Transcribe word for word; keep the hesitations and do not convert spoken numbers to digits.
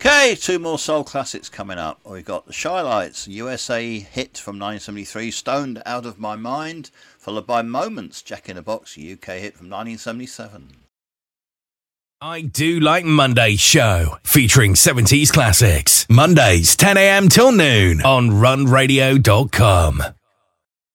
Okay, two more soul classics coming up. We've got the Shy Lights, U S A hit from nineteen seventy-three, Stoned Out of My Mind, followed by Moments, Jack in the Box, U K hit from nineteen seventy-seven. I Do Like Monday show, featuring seventies classics. Mondays, ten a.m. till noon on run radio dot com.